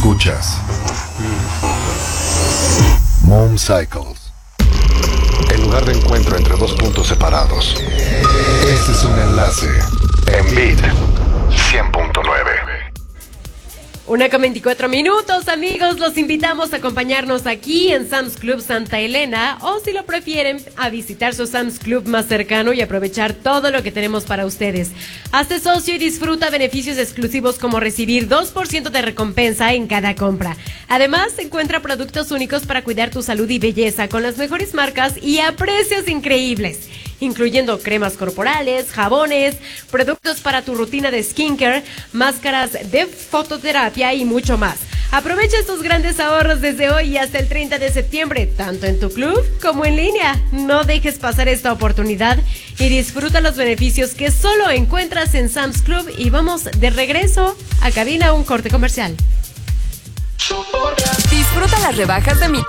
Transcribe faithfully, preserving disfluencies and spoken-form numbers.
Escuchas Moon Cycles, el lugar de encuentro entre dos puntos separados. Este es un enlace en Beat cien punto nueve. Una con veinticuatro minutos, amigos, los invitamos a acompañarnos aquí en Sam's Club Santa Elena, o si lo prefieren, a visitar su Sam's Club más cercano y aprovechar todo lo que tenemos para ustedes. Hazte socio y disfruta beneficios exclusivos como recibir dos por ciento de recompensa en cada compra. Además, encuentra productos únicos para cuidar tu salud y belleza con las mejores marcas y a precios increíbles, incluyendo cremas corporales, jabones, productos para tu rutina de skincare, máscaras de fototerapia y mucho más. Aprovecha estos grandes ahorros desde hoy y hasta el treinta de septiembre, tanto en tu club como en línea. No dejes pasar esta oportunidad y disfruta los beneficios que solo encuentras en Sam's Club. Y vamos de regreso a cabina, un corte comercial. Disfruta las rebajas de mitad